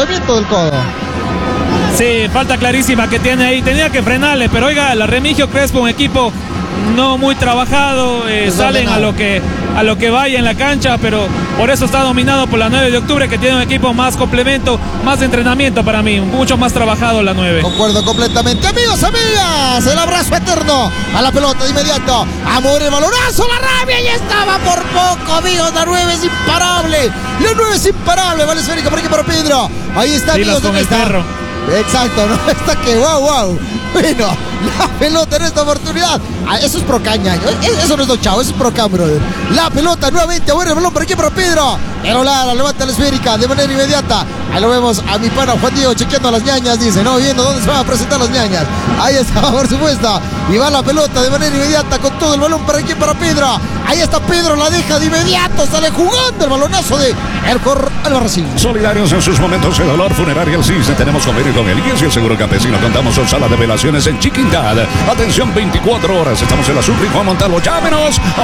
desplazamiento del codo. Sí, falta clarísima que tiene ahí. Tenía que frenarle, pero oiga, la Remigio Crespo, un equipo no muy trabajado, salen a lo que vaya en la cancha, pero por eso está dominado por la 9 de octubre, que tiene un equipo más complemento, más entrenamiento para mí, mucho más trabajado la 9. Concuerdo completamente. Amigos, amigas, el abrazo eterno a la pelota de inmediato. A mover el balonazo, la rabia, y estaba por poco, amigos. La 9 es imparable. La 9 es imparable. Vale, esférica por aquí para Pedro. Ahí está, amigos, con el perro. Exacto, ¿no? Está que wow. Bueno, la pelota en esta oportunidad. Eso es pro caña. Eso no es Don Chavo, eso es pro cam, brother. La pelota nuevamente, bueno, el balón por aquí para Pedro. Pero Lara levanta la esférica de manera inmediata. Ahí lo vemos a mi pana Juan Diego chequeando a las ñañas, dice, ¿no? Viendo dónde se van a presentar las ñañas. Ahí está, por supuesto. Y va la pelota de manera inmediata con todo el balón para aquí para Pedro. Ahí está Pedro, la deja de inmediato. Sale jugando el balonazo de Albarracín. Solidarios en sus momentos de dolor. Funeraria El Cisne. Tenemos convenio con el IES y el Seguro Campesino. Contamos con sala de velaciones en Chiquindad. Atención, 24 horas. Estamos en la Sur Juan Montalvo. Llámenos al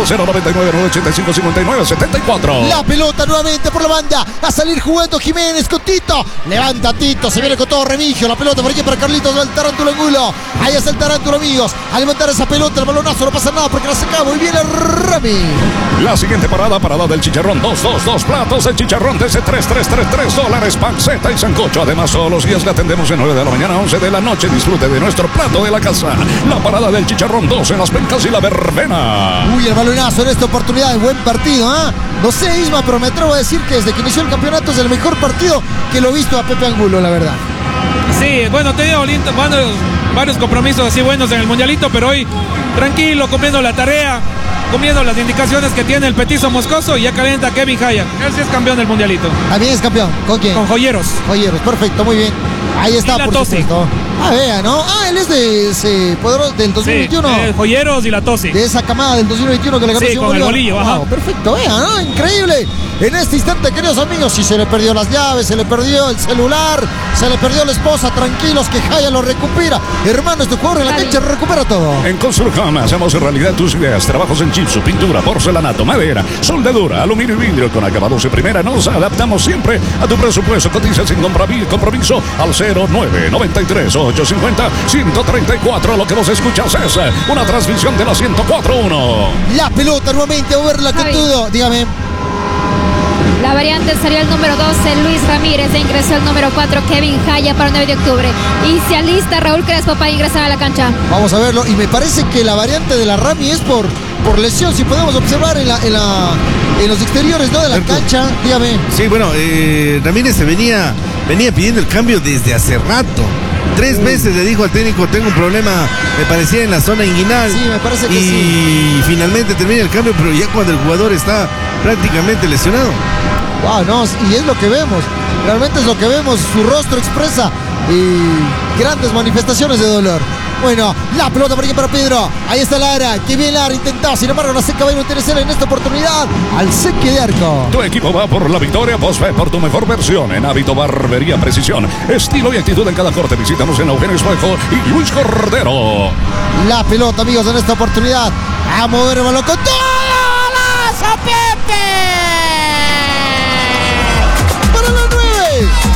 099-985-59-74. La pelota nuevamente por la banda. A salir jugando Jiménez con Tito. Levanta Tito. Se viene con todo Remigio. La pelota por aquí para Carlitos del Tarántula Angulo. Ahí está el Tarántula, amigos. A levantar esa pelota, el balonazo. No pasa nada porque la saca muy bien el Rami. La siguiente parada del chicharrón. 2 platos de chicharrón desde $3 panceta y sancocho. Además, todos los días le atendemos de 9 de la mañana a 11 de la noche. Disfrute de nuestro plato de la casa. La parada del chicharrón 2 en Las Pencas y la Verbena. Uy, el balonazo en esta oportunidad. Buen partido, ¿ah? No sé, Isma, pero me atrevo a decir que desde que inició el campeonato es el mejor partido que lo he visto a Pepe Angulo, la verdad. Sí, bueno, tenía varios compromisos así buenos en el mundialito, pero hoy tranquilo, cumpliendo la tarea, cumpliendo las indicaciones que tiene el petizo Moscoso, y ya calienta Kevin Jaya. Él sí es campeón del mundialito. También es campeón. ¿Con quién? Con Joyeros. Joyeros, perfecto, muy bien. Ahí está, y la por Tosi. supuesto. Vea, ¿no? Él es de ese poderoso del 2021. Sí, Joyeros y la Tosi. De esa camada del 2021 que le ganó. Sí, con el bolillo, ajá. Perfecto, vea, ¿no? Increíble. En este instante, queridos amigos, si se le perdió las llaves, se le perdió el celular, se le perdió la esposa, tranquilos que Jaya lo recupera. Hermano, este jugador en la cancha recupera todo. En Construcom hacemos realidad tus ideas. Trabajos en chipsu, pintura, porcelanato, madera, soldadura, aluminio y vidrio con acabados de primera. Nos adaptamos siempre a tu presupuesto. Cotiza sin compromiso al 0993-850-134. Lo que vos escuchas es una transmisión de la 104.1. La pelota nuevamente, a verla con todo. Dígame. La variante salió el número 12, Luis Ramírez, e ingresó el número 4, Kevin Jaya, para el 9 de octubre. Y se alista Raúl Crespo para ingresar a la cancha. Vamos a verlo. Y me parece que la variante de la Rami es por lesión, si podemos observar en los exteriores, ¿no?, de la cancha. Dígame. Sí, bueno, Ramírez se venía pidiendo el cambio desde hace rato. 3 veces le dijo al técnico, tengo un problema, me parecía en la zona inguinal. Sí, me parece que y sí. Finalmente termina el cambio, pero ya cuando el jugador está prácticamente lesionado. Wow, no, y es lo que vemos. Realmente es lo que vemos. Su rostro expresa grandes manifestaciones de dolor. Bueno, la pelota por aquí para Pedro. Ahí está Lara. Que bien Lara intentaba. Sin embargo, la seca va a interesar en esta oportunidad al seque de arco. Tu equipo va por la victoria. Vos ve por tu mejor versión en hábito, barbería, precisión, estilo y actitud en cada corte. Visítanos en Eugenio Espejo y Luis Cordero. La pelota, amigos, en esta oportunidad. A mover el balón con todo. ¡Lazo, Pepe! Para la 9.